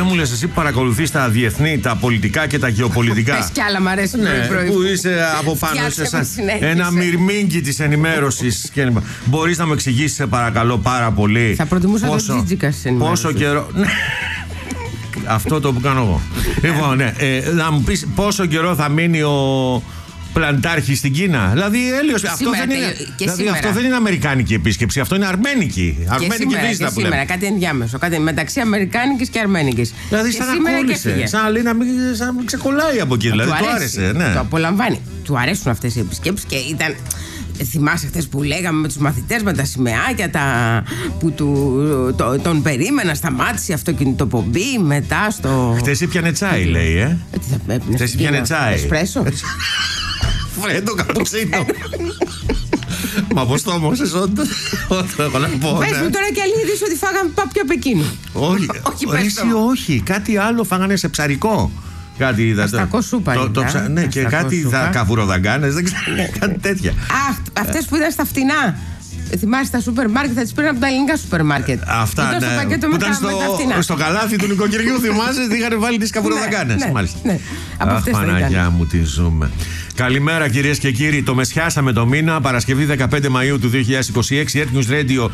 μου λες εσύ που παρακολουθείς τα διεθνή, τα πολιτικά και τα γεωπολιτικά. Πες κι άλλα, μ' αρέσει πρωί. Που είσαι από πάνω ένα μυρμήγκι της ενημέρωσης. Μπορείς να μου εξηγήσεις, σε παρακαλώ πάρα πολύ. Θα προτιμούσα το Τζίτζικα στις ενημέρωσης. Πόσο καιρό. Αυτό το που κάνω εγώ. Λοιπόν, να μου πεις πόσο καιρό θα μείνει ο πλανητάρχης στην Κίνα. Δηλαδή, Έλειος, αυτό δεν είναι αμερικάνικη επίσκεψη, αυτό είναι αρμένικη. Αρμένικη βίζα που λέμε. Σήμερα, κάτι ενδιάμεσο. Κάτι μεταξύ αμερικάνικης και αρμένικης. Δηλαδή, σαν να κόλλησε. Σαν να λέει να μην ξεκολλάει από εκεί. Δηλαδή, του άρεσε. Ναι. Το απολαμβάνει. Του αρέσουν αυτές οι επισκέψεις και ήταν. Θυμάσαι χθες που λέγαμε με τους μαθητές με τα σημαίακια που τον περίμενα, σταμάτησε η αυτοκινητοπομπή μετά στο. Χθες ήπιανε τσάι, λέει, Χθες ήπιανε τσάι. Εσπρέσο. Φρέντο καπουτσίνο. Μα πως το όμωσες όντως. Πες μου τώρα και αλήθεις ότι φάγαμε πάπια Πεκίνου. Όχι, κάτι άλλο φάγανε σε ψαρικό. Κάτι είδατε. Ναι, και κάτι καβουροδαγκάνες, δεν ξέρω. Κάτι τέτοια. Αυτές που ήταν στα φτηνά. Θυμάσαι τα σούπερ μάρκετ, θα τις πήραν από τα ελληνικά σούπερ μάρκετ. Αυτά που ήταν στο καλάθι του νοικοκυριού, θυμάσαι, είχαν βάλει τις καβουροδαγκάνες. Μάλιστα. Από αυτές θα ήταν. Παναγιά μου, τι ζούμε. Καλημέρα κυρίες και κύριοι, το μεσιάσαμε το μήνα, Παρασκευή 15 Μαΐου του 2026, Earth News Radio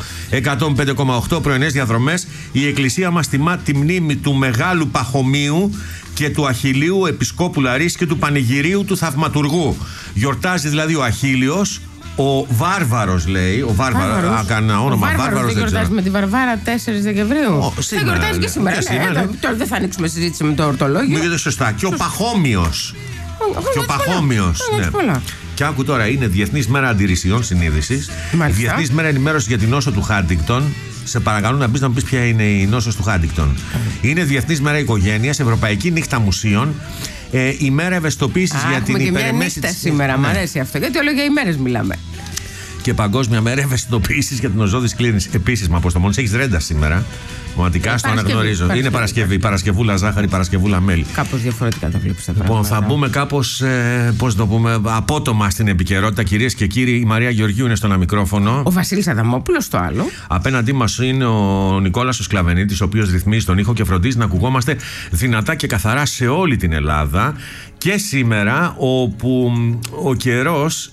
105,8, πρωινές διαδρομές. Η εκκλησία μας τιμά τη μνήμη του Μεγάλου Παχωμίου και του Αχιλλείου Επισκόπου Λαρίσης και του Πανηγυρίου του Θαυματουργού. Γιορτάζει δηλαδή ο Αχίλλειος, ο Βάρβαρος λέει. Ο Βάρβαρος. Κάνα όνομα. Ο Βάρβαρος δεν γιορτάζει με τη Βαρβάρα 4 Δεκεμβρίου. Θα γιορτάζει και σήμερα. Τώρα δεν θα ανοίξουμε συζήτηση με το ορτολόγιο. Λέγεται σωστά. Και ο Παχώμιος. Και ο Παχώμιος. Και άκου τώρα, είναι Διεθνής Μέρα Αντιρρησιών Συνείδησης. Διεθνής Μέρα Ενημέρωση για την νόσο του Χάντιγκτον. Σε παρακαλώ να μπεις να μου πεις ποια είναι η νόσος του Χάντιγκτον. Είναι Διεθνής Μέρα Οικογένειας, Ευρωπαϊκή Νύχτα Μουσείων, ημέρα ευαισθητοποίησης για την υπερεμέση της. Σήμερα, μου αρέσει αυτό. Γιατί όλο για ημέρες μιλάμε. Και Παγκόσμια Μέρα Ευαισθητοποίησης για την οζώδης κλίνηση. Επίσης, μα αποστομόνης, έχεις ρέντα σήμερα. Μοναδικά στο αναγνωρίζω. Είναι Παρασκευή. Παρασκευούλα ζάχαρη, Παρασκευούλα μέλι. Κάπως διαφορετικά τα βλέπεις τα πράγματα. Λοιπόν, θα μπούμε κάπως, πώς το πούμε, απότομα στην επικαιρότητα. Κυρίες και κύριοι, η Μαρία Γεωργίου είναι στο ένα μικρόφωνο. Ο Βασίλης Αδαμόπουλος στο άλλο. Απέναντί μας είναι ο Νικόλας ο Σκλαβενίτης, ο οποίος ρυθμίζει τον ήχο και φροντίζει να ακουγόμαστε δυνατά και καθαρά σε όλη την Ελλάδα. Και σήμερα, όπου ο καιρός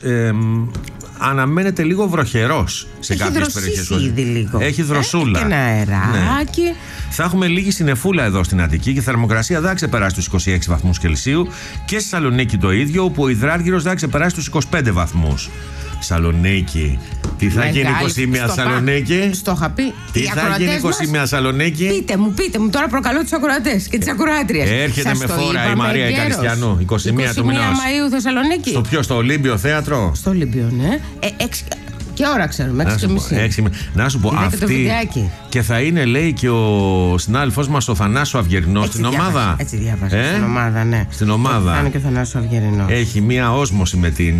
αναμένεται λίγο βροχερός σε κάποιες περιοχές. Έχει δροσούλα. Και ένα αεράκι. Ναι. Θα έχουμε λίγη συννεφούλα εδώ στην Αττική και η θερμοκρασία δεν θα ξεπεράσει τους 26 βαθμούς Κελσίου. Και στη Θεσσαλονίκη το ίδιο, όπου ο υδράργυρος δεν θα ξεπεράσει τους 25 βαθμούς. Θεσσαλονίκη. Τι θα γίνει 21 Θεσσαλονίκη? Στο είχα πει. Τι θα γίνει 21 Θεσσαλονίκη? Πείτε μου, τώρα προκαλώ τους ακροατές και τις ακροάτριες. Έρχεται με φόρα η Μαρία η Καριστιανού. 21 του μηνός. Μαΐου Θεσσαλονίκη. Στο ποιο, στο Ολύμπιο Θέατρο? Στο Ολύμπιο, ναι. Και ώρα ξέρουμε, 6:30. Να σου πω, αυτή. Και θα είναι, λέει, και ο συνάδελφός μας ο Θανάσου Αυγερινός στην ομάδα. Έτσι διάβασα. Στην ομάδα, ναι. Στην ομάδα. Θα είναι και ο Θανάσου Αυγερινός. Έχει μία όσμωση με την.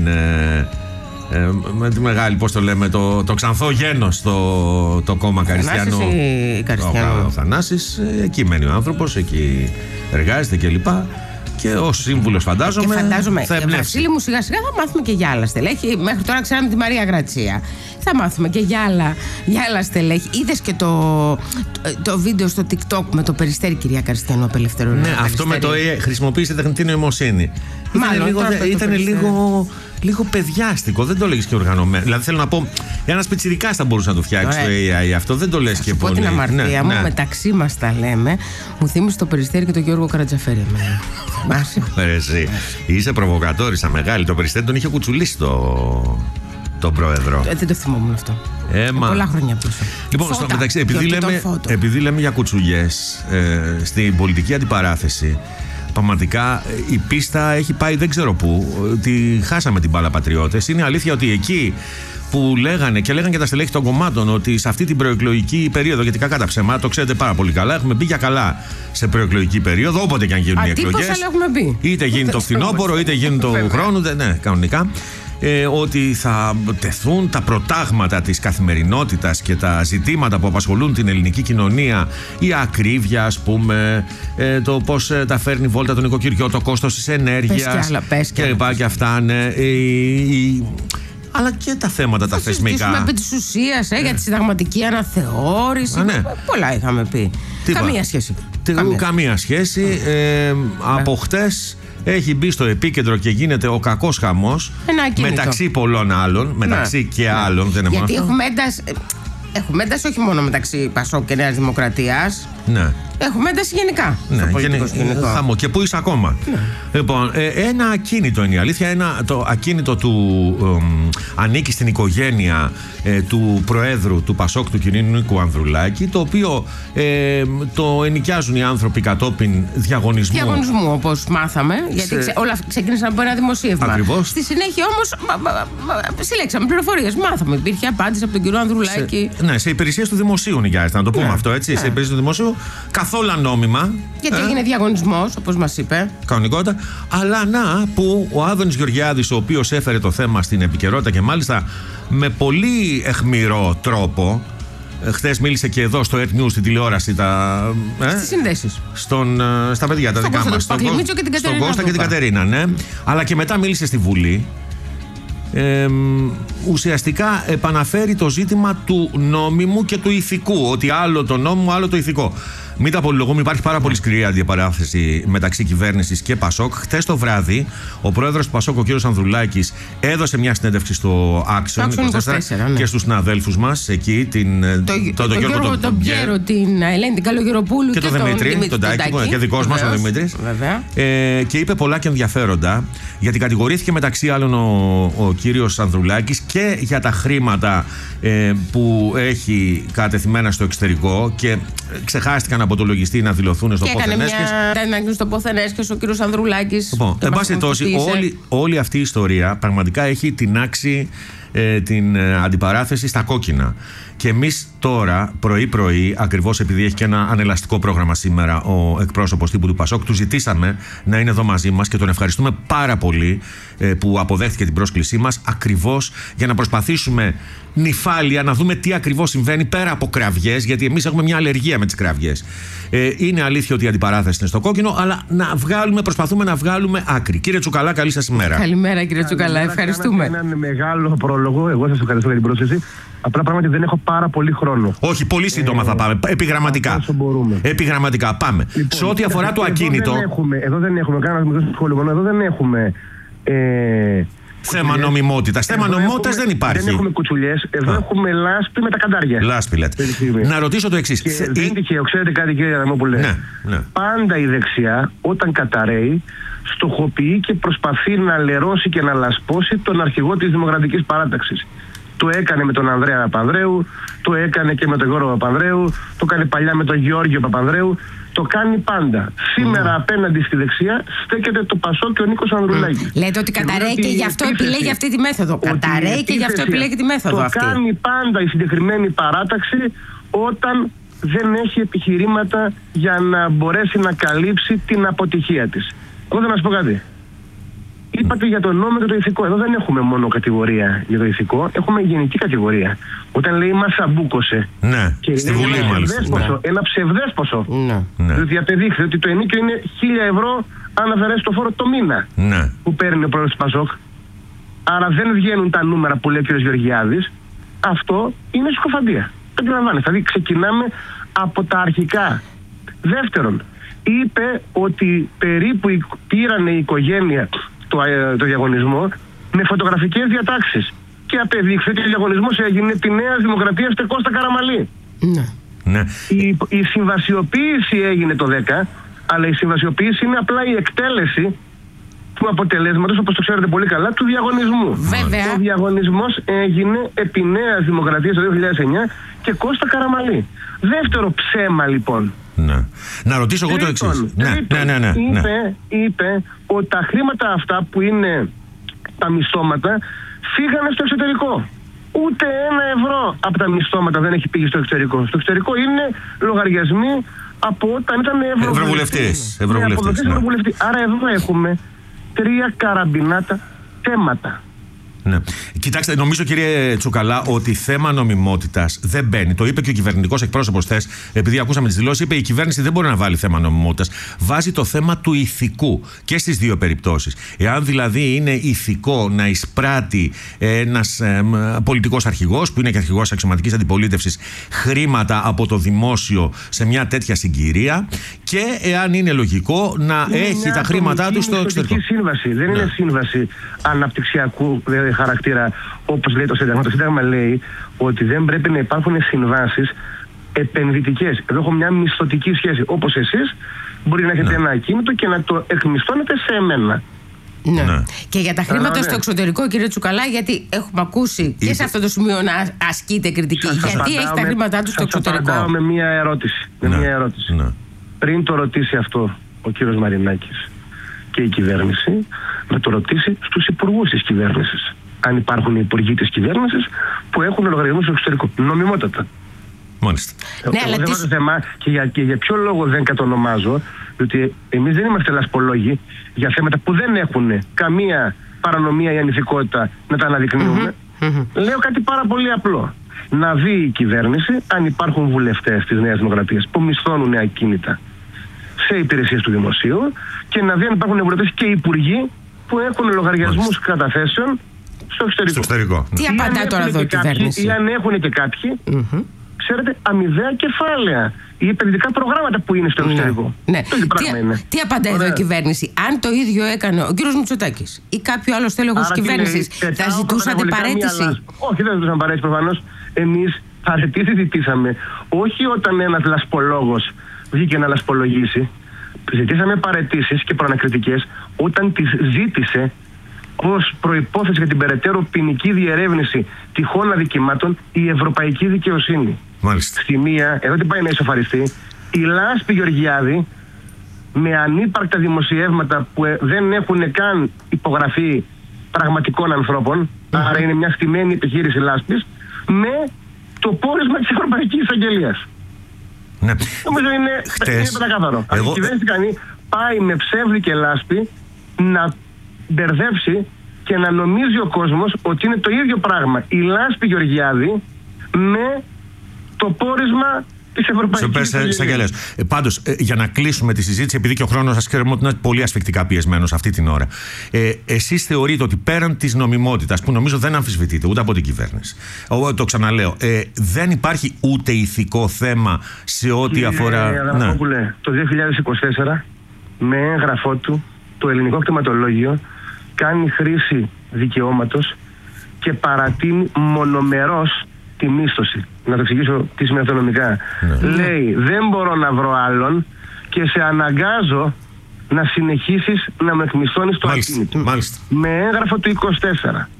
Με τη μεγάλη, πώς το λέμε, το ξανθό γένος το κόμμα Καριστιανού. Ο Θανάσης, εκεί μένει ο άνθρωπος, εκεί εργάζεται κλπ. Και ως σύμβουλος φαντάζομαι. Και φαντάζομαι, θα εμπνεύσει. Βασίλη μου, σιγά σιγά θα μάθουμε και για άλλα στελέχη. Μέχρι τώρα ξέραμε τη Μαρία Γρατσία. Θα μάθουμε και για άλλα στελέχη. Είδες και το βίντεο στο TikTok με το Περιστέρι, κυρία Καριστιανού, απελευθερώνει. Ναι, αυτό με το χρησιμοποίησε τεχνητή νοημοσύνη. Ήταν λίγο παιδιάστικο, δεν το λέγεις και οργανωμένο. Δηλαδή θέλω να πω, ένας πιτσιρικάς θα μπορούσε να το φτιάξει το AI αυτό, δεν το λες και πολύ. Την αμαρτία μου, μεταξύ μας τα λέμε, μου θύμισε το Περιστέρι και τον Γιώργο Καρατζαφέρη. Εσύ είσαι προβοκατόρισα μεγάλη. Το Περιστέρι τον είχε κουτσουλήσει τον πρόεδρο. Δεν το θυμόμουν αυτό. Πολλά χρόνια πίσω. Λοιπόν, στο μεταξύ, επειδή λέμε για κουτσουλιές στην πολιτική αντιπαράθεση, πραγματικά η πίστα έχει πάει δεν ξέρω πού. Τη χάσαμε την μπάλα πατριώτες. Είναι αλήθεια ότι εκεί που λέγανε και τα στελέχη των κομμάτων ότι σε αυτή την προεκλογική περίοδο, γιατί κακά τα ψέματα, το ξέρετε πάρα πολύ καλά, έχουμε μπει για καλά σε προεκλογική περίοδο, όποτε και αν γίνουν οι εκλογές. Είτε γίνει το φθινόπωρο, είτε γίνει το χρόνου. Ναι, κανονικά. Ότι θα τεθούν τα προτάγματα της καθημερινότητας και τα ζητήματα που απασχολούν την ελληνική κοινωνία, η ακρίβεια, ας πούμε, το πώς τα φέρνει βόλτα το νοικοκυριό, το κόστος της ενέργειας και αυτά, ναι. αλλά και τα θέματα τα θεσμικά. Θα συζητήσουμε επί της ουσίας για τη συνταγματική αναθεώρηση. Πολλά είχαμε πει. Καμία σχέση. Καμία σχέση. Από χτες έχει μπει στο επίκεντρο και γίνεται ο κακός χαμός μεταξύ πολλών άλλων. Μεταξύ και άλλων. Δεν είναι γιατί μόνο έχουμε ένταση όχι μόνο μεταξύ Πασόκ και Νέας Δημοκρατίας. Ναι. Έχουμε ένταση γενικά. Χαμό. Και πού είσαι ακόμα. Ναι. Λοιπόν, ένα ακίνητο είναι η αλήθεια. Το ακίνητο του ανήκει στην οικογένεια του Προέδρου του Πασόκ, του κ. Νίκου Ανδρουλάκη, το οποίο το ενοικιάζουν οι άνθρωποι κατόπιν διαγωνισμού. Διαγωνισμού, όπως μάθαμε. Γιατί όλα ξεκίνησαν από ένα δημοσίευμα. Ακριβώς. Στη συνέχεια όμως συλλέξαμε πληροφορίες. Μάθαμε. Υπήρχε απάντηση από τον κ. Ανδρουλάκη. Σε υπηρεσίες του δημοσίου νοικιάζεται, να το πούμε αυτό έτσι. Σε υπηρεσίες του δημοσίου. Καθόλου ανώμημα. Γιατί έγινε διαγωνισμός, όπως μας είπε. Κανονικότητα. Αλλά να που ο Άδωνης Γεωργιάδης, ο οποίος έφερε το θέμα στην επικαιρότητα και μάλιστα με πολύ αιχμηρό τρόπο. Χθες μίλησε και εδώ στο Earth News στην τηλεόραση. Στις συνδέσεις. Στα παιδιά τα δικά μας. Στον Κώστα και την Κατερίνα, ναι. Αλλά και μετά μίλησε στη Βουλή. Ουσιαστικά επαναφέρει το ζήτημα του νόμιμου και του ηθικού. Ότι άλλο το νόμιμο, άλλο το ηθικό. Μην τα πολυλογούμε, υπάρχει πάρα πολύ σκληρή αντιπαράθεση μεταξύ κυβέρνησης και Πασόκ. Χθες το βράδυ, ο πρόεδρος του Πασόκ, ο κ. Ανδρουλάκης, έδωσε μια συνέντευξη στο Action 24 και στους συναδέλφους μας εκεί, τον Γιώργο τον Πιέρο, την Ελένη την Καλογεροπούλου και τον Δημήτρη, τον Τάκη, και δικός μας ο Δημήτρης. Και είπε πολλά και ενδιαφέροντα, γιατί κατηγορήθηκε μεταξύ άλλων ο κύριος Ανδρουλάκης και για τα χρήματα που έχει κατευθυμένα στο εξωτερικό και ξεχάστηκαν από το λογιστή να δηλωθούν στο Πόθεν-Έσχες. Έκανε στο Πόθεν-Έσχες ο κύριος Ανδρουλάκης. Λοιπόν, εν πάση περιπτώσει, όλη αυτή η ιστορία πραγματικά έχει τινάξει την αντιπαράθεση στα κόκκινα. Και εμείς τώρα, πρωί-πρωί, ακριβώς επειδή έχει και ένα ανελαστικό πρόγραμμα σήμερα ο εκπρόσωπος τύπου του Πασόκ, του ζητήσαμε να είναι εδώ μαζί μας και τον ευχαριστούμε πάρα πολύ που αποδέχτηκε την πρόσκλησή μας, ακριβώς για να προσπαθήσουμε νυφάλια να δούμε τι ακριβώς συμβαίνει πέρα από κραυγές, γιατί εμείς έχουμε μια αλλεργία με τις κραυγές. Είναι αλήθεια ότι η αντιπαράθεση είναι στο κόκκινο, αλλά προσπαθούμε να βγάλουμε άκρη. Κύριε Τσουκαλά, καλή σας ημέρα. Καλημέρα, κύριε Τσουκαλά, ευχαριστούμε. Έναν μεγάλο πρόλογο, εγώ σας ευχαριστώ για την πρόσκληση. Απλά πράγματι δεν έχω πάρα πολύ χρόνο. Όχι, πολύ σύντομα θα πάμε. Επιγραμματικά. Επιγραμματικά, πάμε. Λοιπόν, σε ό,τι αφορά το ακίνητο. Εδώ δεν έχουμε κανένα μικρό σχόλιο. Εδώ δεν έχουμε. Θέμα νομιμότητας. Θέμα νομιμότητας δεν υπάρχει. Δεν έχουμε κουτσουλιές. Εδώ έχουμε λάσπη με τα καντάρια. Λάσπη, λέτε. Να ρωτήσω το εξής. Δεν τυχαίο, ξέρετε κάτι, κύριε Αδαμόπουλε. Ναι. Πάντα η δεξιά, όταν καταραίει, στοχοποιεί και προσπαθεί να λερώσει και να λασπώσει τον αρχηγό της Δημοκρατικής Παράταξης. Το έκανε με τον Ανδρέα Παπανδρέου, το έκανε και με τον Γιώργο Παπανδρέου, το έκανε παλιά με τον Γεώργιο Παπανδρέου. Το κάνει πάντα. Σήμερα απέναντι στη δεξιά στέκεται το Πασόκ και ο Νίκος Ανδρουλάκης. Λέτε ότι καταραίει και γι' αυτό επιλέγει αυτή τη μέθοδο. Καταραίει και γι' αυτό επιλέγει τη μέθοδο αυτή. Το κάνει πάντα η συγκεκριμένη παράταξη όταν δεν έχει επιχειρήματα για να μπορέσει να καλύψει την αποτυχία της. Εγώ θα να σας πω κάτι. Είπατε για το νόμο και το ηθικό. Εδώ δεν έχουμε μόνο κατηγορία για το ηθικό, έχουμε γενική κατηγορία. Όταν λέει μας αμπούκωσε. Ναι, στη Βουλή μάλιστα. Ένα ψευδές ποσό. Ναι. Διότι απεδείχθη ότι το ενίκιο είναι 1.000 ευρώ αν αφαιρέσει το φόρο το μήνα. Ναι. Που παίρνει ο πρόεδρος του Πασόκ. Άρα δεν βγαίνουν τα νούμερα που λέει ο κ. Γεωργιάδης. Αυτό είναι συκοφαντία. Το αντιλαμβάνεστε. Δηλαδή ξεκινάμε από τα αρχικά. Δεύτερον, είπε ότι περίπου πήρανε η οικογένεια το διαγωνισμό με φωτογραφικές διατάξεις. Και απεδείχθη ότι ο διαγωνισμός έγινε τη Νέα Δημοκρατία στο Κώστα Καραμαλή. Ναι. Η συμβασιοποίηση έγινε το 10, αλλά η συμβασιοποίηση είναι απλά η εκτέλεση του αποτελέσματος, όπως το ξέρετε πολύ καλά, του διαγωνισμού. Βέβαια. Ο διαγωνισμός έγινε επί Νέας Δημοκρατίας το 2009 και Κώστα Καραμαλή. Δεύτερο ψέμα λοιπόν. Ναι. Να ρωτήσω εγώ το εξής. Είπε ότι τα χρήματα αυτά που είναι τα μισθώματα φύγανε στο εξωτερικό. Ούτε 1 ευρώ από τα μισθώματα δεν έχει πήγει στο εξωτερικό. Στο εξωτερικό είναι λογαριασμοί από όταν ήταν ευρωβουλευτής. Ναι. Άρα εδώ έχουμε 3 καραμπινάτα θέματα. Ναι. Κοιτάξτε, νομίζω, κύριε Τσουκαλά, ότι θέμα νομιμότητας δεν μπαίνει. Το είπε και ο κυβερνητικός εκπρόσωπος χθες, επειδή ακούσαμε τις δηλώσεις. Είπε: η κυβέρνηση δεν μπορεί να βάλει θέμα νομιμότητας. Βάζει το θέμα του ηθικού και στις δύο περιπτώσεις. Εάν δηλαδή είναι ηθικό να εισπράττει ένας πολιτικός αρχηγός, που είναι και αρχηγός αξιωματικής αντιπολίτευσης, χρήματα από το δημόσιο σε μια τέτοια συγκυρία, και εάν είναι λογικό να έχει τα χρήματά του στο εξωτερικό. Είναι σύμβαση, δεν είναι σύμβαση αναπτυξιακού χαρακτήρα, όπως λέει το Σύνταγμα. Το Σύνταγμα λέει ότι δεν πρέπει να υπάρχουν συμβάσεις επενδυτικές. Εδώ έχω μια μισθωτική σχέση. Όπως εσείς μπορεί να έχετε ένα ακίνητο και να το εκμισθώνετε σε εμένα. Ναι. Ναι. Και για τα χρήματα στο εξωτερικό, κύριε Τσουκαλά, γιατί έχουμε ακούσει και σε αυτό το σημείο να ασκείται κριτική. Γιατί έχει τα χρήματά του στο εξωτερικό. Θα απαντάω με μια ερώτηση. Ναι. Πριν το ρωτήσει αυτό ο κύριος Μαρινάκης και η κυβέρνηση, να το ρωτήσει στους υπουργούς της κυβέρνησης. Αν υπάρχουν υπουργοί της κυβέρνησης που έχουν λογαριασμούς στο εξωτερικό. Νομιμότατα. Μάλιστα. Ναι, αλλά δεν θέμα και για ποιο λόγο δεν κατονομάζω, διότι εμείς δεν είμαστε λασπολόγοι για θέματα που δεν έχουν καμία παρανομία ή ανηθικότητα να τα αναδεικνύουμε. Λέω κάτι πάρα πολύ απλό. Να δει η κυβέρνηση αν υπάρχουν βουλευτές της Νέας Δημοκρατίας που μισθώνουν ακίνητα σε υπηρεσίες του δημοσίου, και να δει αν υπάρχουν βουλευτές και υπουργοί που έχουν λογαριασμούς καταθέσεων στο εξωτερικό. Τι απαντά τώρα εδώ η κυβέρνηση? Ή αν έχουν και κάποιοι, ξέρετε, αμοιβαία κεφάλαια ή επενδυτικά προγράμματα που είναι στο εξωτερικό. Ναι. Τι απαντά εδώ η κυβέρνηση? Αν το ίδιο έκανε ο κύριος Μητσοτάκης ή κάποιο άλλο στέλεχος της κυβέρνησης, θα ζητούσατε παραίτηση? Όχι, δεν ζητούσαμε παραίτηση προφανώς. Εμείς παραιτήσεις ζητήσαμε όχι όταν ένας λασπολόγος βγήκε να λασπολογήσει. Ζητήσαμε παραιτήσεις και προανακριτικές όταν τις ζήτησε ως προϋπόθεση για την περαιτέρω ποινική διερεύνηση τυχόν αδικημάτων η ευρωπαϊκή δικαιοσύνη. Μάλιστα. Στη μία, εδώ τι πάει να ισοφαριστεί, η Λάσπη Γεωργιάδη, με ανύπαρκτα δημοσιεύματα που δεν έχουν καν υπογραφή πραγματικών ανθρώπων, άρα είναι μια στημένη επιχείρηση Λάσπης, με το πόρισμα της Ευρωπαϊκής Εισαγγελίας. Ναι. Νομίζω είναι πεντακάθαρο. Αν η κυβέρνηση κάνει, πάει με ψεύδι και λάσπη να μπερδεύσει και να νομίζει ο κόσμος ότι είναι το ίδιο πράγμα η Λάσπη Γεωργιάδη με το πόρισμα της Ευρωπαϊκής Εισαγγελίας. Πάντως, για να κλείσουμε τη συζήτηση, επειδή και ο χρόνος σας ξέρουμε ότι είναι πολύ ασφικτικά πιεσμένος αυτή την ώρα, εσείς θεωρείτε ότι πέραν της νομιμότητας, που νομίζω δεν αμφισβητείται ούτε από την κυβέρνηση, το ξαναλέω, δεν υπάρχει ούτε ηθικό θέμα σε ό,τι αφορά. Ναι. Το 2024, με έγγραφό του, το ελληνικό κτηματολόγιο κάνει χρήση δικαιώματος και παρατείνει μονομερός τη μίσθωση. Να το εξηγήσω τι σημαίνει αυτονομικά. Λέει, δεν μπορώ να βρω άλλον και σε αναγκάζω να συνεχίσεις να με εκμισθώνεις το ακίνητο. Με έγγραφο του 24.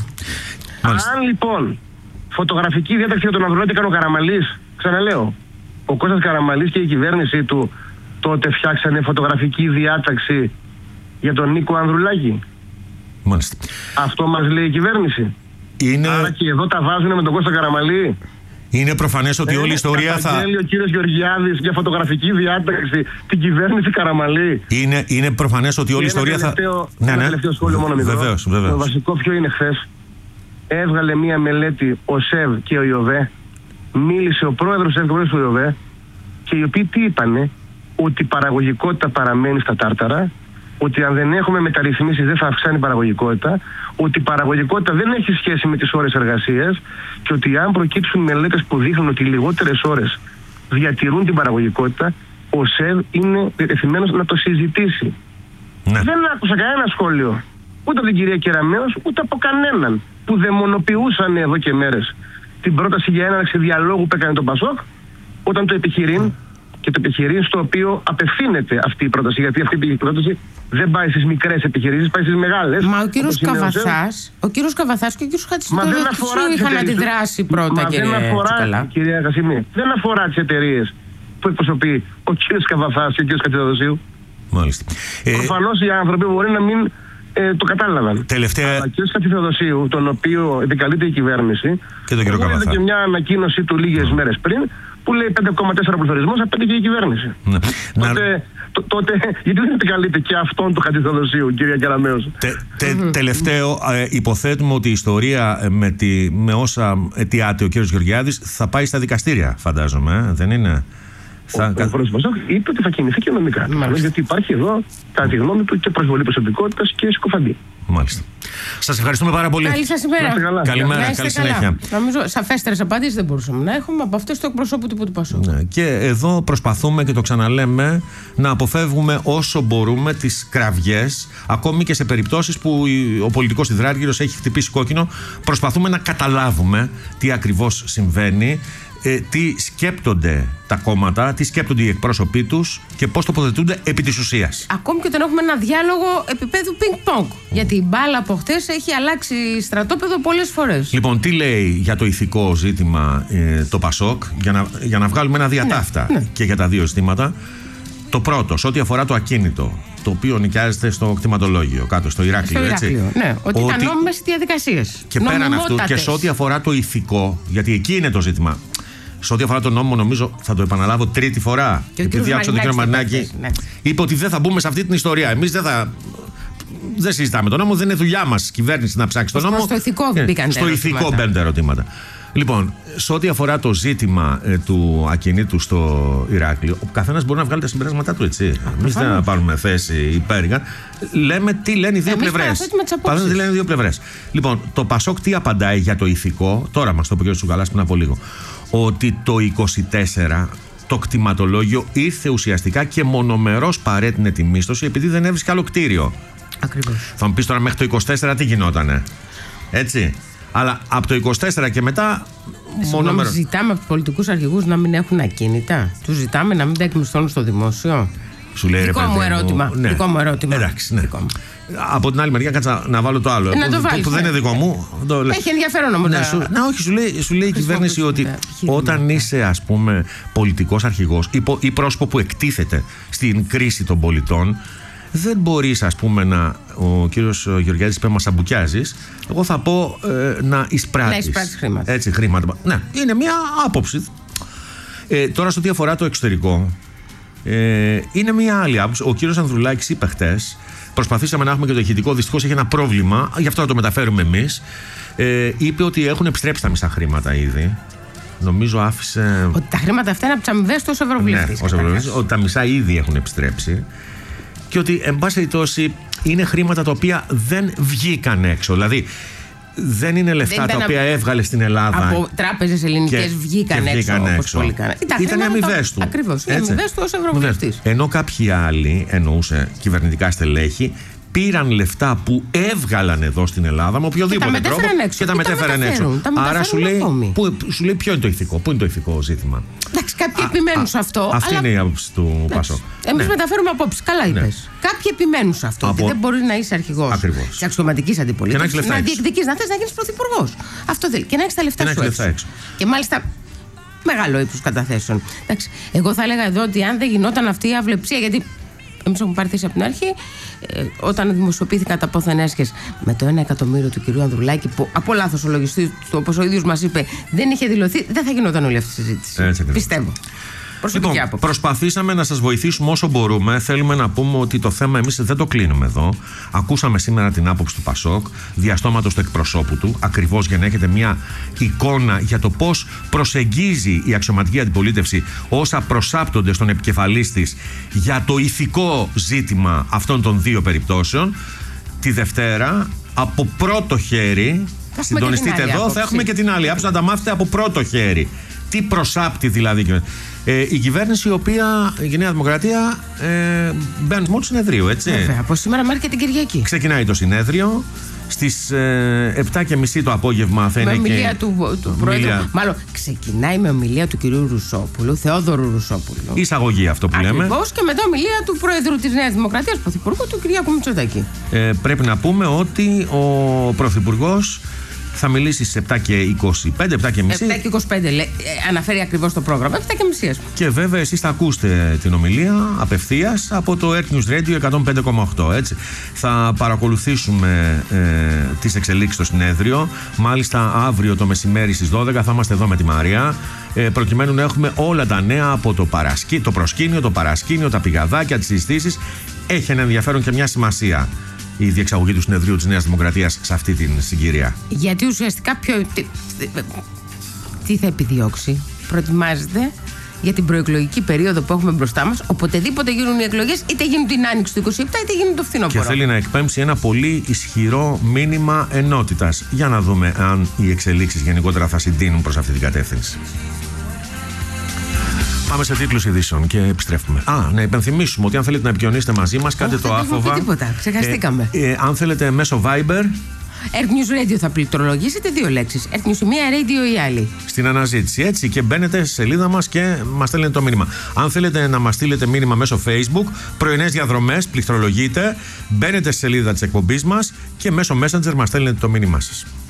Αν λοιπόν φωτογραφική διάταξη για τον Ανδρουλάκη έκανε ο Καραμαλής, ξαναλέω, ο Κώστας Καραμαλής και η κυβέρνησή του τότε φτιάξανε φωτογραφική διάταξη για τον Νίκο Ανδρουλάκη. Μάλιστα. Αυτό μας λέει η κυβέρνηση. Άρα και εδώ τα βάζουν με τον Κώστα Καραμαλή. Είναι προφανές ότι όλη η ιστορία θα. Θέλει ο κύριος Γεωργιάδης για φωτογραφική διάταξη την κυβέρνηση Καραμαλή. Είναι προφανές ότι όλη η ιστορία θα. Ένα τελευταίο σχόλιο μόνο μικρό. Βεβαίως. Το βασικό ποιο είναι? Χθες έβγαλε μία μελέτη ο ΣΕΒ και ο ΙΟΒΕ. Μίλησε ο πρόεδρος του ΣΕΒ του ΙΟΒΕ, και οι οποίοι τι είπανε? Ότι η παραγωγικότητα παραμένει στα τάρταρα, ότι αν δεν έχουμε μεταρρυθμίσεις δεν θα αυξάνει η παραγωγικότητα, ότι η παραγωγικότητα δεν έχει σχέση με τις ώρες εργασίας, και ότι αν προκύψουν μελέτες που δείχνουν ότι οι λιγότερες ώρες διατηρούν την παραγωγικότητα, ο ΣΕΒ είναι διατεθειμένος να το συζητήσει. Ναι. Δεν άκουσα κανένα σχόλιο, ούτε από την κυρία Κεραμέως, ούτε από κανέναν, που δαιμονοποιούσαν εδώ και μέρες την πρόταση για έναρξη διαλόγου που έκανε το ΠΑΣΟΚ, όταν το επιχειρήν, και το επιχειρήν στο οποίο απευθύνεται αυτή η πρόταση. Γιατί αυτή η πρόταση δεν πάει στις μικρές επιχειρήσεις, πάει στις μεγάλες. Μα ο κύριος Καβαθάς και ο κύριος Χατζηστορίου είχαν αντιδράσει πρώτα, κυρία Κασιμή. Δεν αφορά τις εταιρείες που εκπροσωπεί ο κύριος Καβαθάς και ο κύριος Χατζηστορίου. Μάλιστα. Προφανώς οι άνθρωποι μπορεί να μην το κατάλαβαν. Τελευταία. Αλλά ο κύριος Χατζηστορίου, τον οποίο επικαλείται η κυβέρνηση, και τον κύριο Καβαθά. Και μια ανακοίνωση του λίγες μέρες πριν, που λέει 5,4 πληθωρισμός, απέτυχε η κυβέρνηση. τότε γιατί δεν επικαλείται και αυτόν του Χατζηθεοδοσίου, κυρία Κεραμέως? Τελευταίο, υποθέτουμε ότι η ιστορία με όσα αιτιάται ο κύριος Γεωργιάδης θα πάει στα δικαστήρια, φαντάζομαι, δεν είναι? Ο πρόεδρος Πασόκ είπε ότι θα κινηθεί και νομικά. Γιατί υπάρχει εδώ, κατά τη γνώμη του, και προσβολή προσωπικότητας και συκοφαντία. Μάλιστα. Σας ευχαριστούμε πάρα πολύ. Καλή σας ημέρα. Καλημέρα, καλή συνέχεια. Νομίζω σαφέστερες απαντήσεις δεν μπορούσαμε να έχουμε από αυτές του εκπροσώπου του Πασόκ. Ναι, και εδώ προσπαθούμε και το ξαναλέμε να αποφεύγουμε όσο μπορούμε τις κραυγές, ακόμη και σε περιπτώσεις που ο πολιτικός υδράργυρος έχει χτυπήσει κόκκινο. Προσπαθούμε να καταλάβουμε τι ακριβώς συμβαίνει, τι σκέπτονται τα κόμματα, τι σκέπτονται οι εκπρόσωποι τους και πώς τοποθετούνται επί της ουσίας. Ακόμη και όταν έχουμε ένα διάλογο επίπεδου πινκ-πονγκ. Γιατί η μπάλα από χτες έχει αλλάξει στρατόπεδο πολλές φορές. Λοιπόν, τι λέει για το ηθικό ζήτημα το Πασόκ, για να βγάλουμε ένα διατάφτα και για τα δύο ζητήματα. Το πρώτο, σε ό,τι αφορά το ακίνητο, το οποίο νοικιάζεται στο κτηματολόγιο, κάτω στο Ηράκλειο. Ναι, ότι ήταν νόμιμες διαδικασίες. Και πέραν αυτού, και σε ό,τι αφορά το ηθικό, γιατί εκεί είναι το ζήτημα. Σε ό,τι αφορά τον νόμο, νομίζω θα το επαναλάβω τρίτη φορά. Επειδή άκουσα τον κύριο Μαρινάκη, είπε ότι δεν θα μπούμε σε αυτή την ιστορία. Εμείς δεν συζητάμε τον νόμο, δεν είναι δουλειά μας κυβέρνηση να ψάξει τον νόμο. Στο ηθικό μπήκαν στο ηθικό μπαίνουν ερωτήματα. Λοιπόν, σε ό,τι αφορά το ζήτημα του ακινήτου στο Ηράκλειο, ο καθένας μπορεί να βγάλει τα συμπεράσματά του, έτσι. Εμείς δεν θα πάρουμε θέση υπέρ. Λέμε τι λένε οι δύο πλευρές. Παραδείγματος τι λένε οι δύο πλευρές. Λοιπόν, το Πασόκ τι απαντάει για το ηθικό, τώρα μας το είπε ο κ. Τσουκαλάς πριν από λίγο. Ότι το 24 το κτηματολόγιο ήρθε ουσιαστικά και μονομερώς παρέτεινε τη μίσθωση επειδή δεν έβρισκε άλλο κτίριο. Ακριβώς. Θα μου πεις τώρα μέχρι το 24 τι γινότανε. Έτσι. Αλλά από το 24 και μετά μονομερώς. Ζητάμε από τους πολιτικούς αρχηγούς να μην έχουν ακίνητα. Τους ζητάμε να μην τα εκμισθώνουν στο δημόσιο. Σου λέει, δικό μου ερώτημα. Ναι. Δικό μου ερώτημα. Εντάξει, ναι. Από την άλλη μεριά, κάτσα να βάλω το άλλο. Που δεν είναι δικό μου. Έχει ενδιαφέρον όμως. Όχι, σου λέει η κυβέρνηση ότι όταν είσαι, ας πούμε, πολιτικός αρχηγός ή πρόσωπο που εκτίθεται στην κρίση των πολιτών, δεν μπορείς, ας πούμε, ο κύριος Γεωργιάδης είπε μας αμπουκιάζεις. Εγώ θα πω να εισπράττεις χρήματα. Έτσι, χρήματα. Ναι, είναι μια άποψη. Τώρα, στο τι αφορά το εξωτερικό, είναι μια άλλη άποψη. Ο κύριος Ανδρουλάκης είπε χτες, προσπαθήσαμε να έχουμε και το ηχητικό, δυστυχώς έχει ένα πρόβλημα, γι' αυτό να το μεταφέρουμε εμείς. Είπε ότι έχουν επιστρέψει τα μισά χρήματα ήδη. Νομίζω άφησε. Ότι τα χρήματα αυτά είναι από τις αμοιβές του ως Ευρωβουλευτής. Ναι, ότι τα μισά ήδη έχουν επιστρέψει. Και ότι, εν πάση περιπτώσει, είναι χρήματα τα οποία δεν βγήκαν έξω. Δηλαδή, δεν είναι λεφτά τα οποία έβγαλε στην Ελλάδα. Από τράπεζες ελληνικές βγήκαν έξω. Ήταν οι αμοιβές του. Ακριβώς. Οι αμοιβές του ως Ευρωβουλευτής. Ενώ κάποιοι άλλοι, εννοούσε κυβερνητικά στελέχη, πήραν λεφτά που έβγαλαν εδώ στην Ελλάδα με οποιοδήποτε τρόπο και τα μετέφεραν έξω. Άρα σου λέει ποιο είναι το ηθικό, πού είναι το ηθικό ζήτημα. Εντάξει, κάποιοι επιμένουν σε αυτό. Αυτή είναι η άποψη του Πασόκ. Εμείς μεταφέρουμε απόψεις. Καλά είπες. Κάποιοι επιμένουν σε αυτό. Ότι δεν μπορεί να είσαι αρχηγός της αξιωματικής αντιπολίτευσης, να διεκδικείς, να θες να γίνεις πρωθυπουργός. Αυτό θέλει. Και να έχεις τα λεφτά σου έξω. Και μάλιστα μεγάλο ύπους καταθέσεων. Εντάξει, εγώ θα έλεγα εδώ ότι αν δεν γινόταν αυτή η αυλεψία, γιατί εμείς έχουμε πάρει θέση από την αρχή, όταν δημοσιοποιήθηκαν τα πόθεν έσχες με το 1 εκατομμύριο του κυρίου Ανδρουλάκη, που από λάθος ο λογιστής, όπως ο ίδιος μας είπε, δεν είχε δηλωθεί, δεν θα γινόταν όλη αυτή η συζήτηση. Πιστεύω. Λοιπόν, προσπαθήσαμε να σας βοηθήσουμε όσο μπορούμε. Θέλουμε να πούμε ότι το θέμα εμείς δεν το κλείνουμε εδώ. Ακούσαμε σήμερα την άποψη του Πασόκ, διαστόματος του εκπροσώπου του, ακριβώς για να έχετε μια εικόνα για το πώς προσεγγίζει η αξιωματική αντιπολίτευση όσα προσάπτονται στον επικεφαλής της για το ηθικό ζήτημα αυτών των δύο περιπτώσεων. Τη Δευτέρα, από πρώτο χέρι, συντονιστείτε εδώ, θα έχουμε και την άλλη άποψη, να τα μάθετε από πρώτο χέρι. Τι προσάπτει δηλαδή η κυβέρνηση, η οποία, η Νέα Δημοκρατία, μπαίνει μόνο συνεδρίου, έτσι. Βέβαια, από σήμερα μέχρι και την Κυριακή. Ξεκινάει το συνέδριο. Στις 7:30 το απόγευμα θα είναι και. Με ομιλία του Πρόεδρου. Μάλλον ξεκινάει με ομιλία του κυρίου Ρουσόπουλου, Θεόδωρου Ρουσόπουλου. Εισαγωγή αυτό που λέμε. Ακριβώς, και μετά ομιλία του Πρόεδρου της Νέας Δημοκρατίας, Πρωθυπουργού του Κυριάκου Μητσοτάκη. Πρέπει να πούμε ότι ο Πρωθυπουργός Θα μιλήσει στις 7 και 25, 7 και μισή. 7 και 25, αναφέρει ακριβώς το πρόγραμμα. 7 και μισή, ας πούμε. Και βέβαια εσείς θα ακούσετε την ομιλία απευθείας από το Earth News Radio 105,8. Έτσι. Θα παρακολουθήσουμε τις εξελίξεις στο συνέδριο. Μάλιστα αύριο το μεσημέρι στις 12 θα είμαστε εδώ με τη Μαρία, προκειμένου να έχουμε όλα τα νέα από το προσκήνιο, το παρασκήνιο, τα πηγαδάκια, τις συζητήσεις. Έχει ένα ενδιαφέρον και μια σημασία η διεξαγωγή του συνεδρίου της Νέας Δημοκρατίας σε αυτή την συγκυρία. Γιατί ουσιαστικά τι θα επιδιώξει? Προετοιμάζεται για την προεκλογική περίοδο που έχουμε μπροστά μας. Οποτεδήποτε γίνουν οι εκλογές, είτε γίνουν την Άνοιξη του 27, είτε γίνουν το φθινόπωρο. Και θέλει να εκπέμψει ένα πολύ ισχυρό μήνυμα ενότητας. Για να δούμε αν οι εξελίξεις γενικότερα θα συντείνουν προς αυτή την κατεύθυνση. Πάμε σε τίτλους ειδήσεων και επιστρέφουμε. Να υπενθυμίσουμε ότι αν θέλετε να επικοινωνήσετε μαζί μας, κάντε το άφοβα. Τίποτα, ξεχαστήκαμε. Αν θέλετε μέσω Viber. Earth News Radio θα πληκτρολογήσετε 2 λέξεις. Earth News η μία, Radio η άλλη. Στην αναζήτηση, έτσι, και μπαίνετε στη σελίδα μας και μας στέλνετε το μήνυμα. Αν θέλετε να μας στείλετε μήνυμα μέσω Facebook, πρωινές διαδρομές, πληκτρολογείτε, μπαίνετε στη σελίδα της εκπομπής μας και μέσω Messenger μας στέλνετε το μήνυμά σας.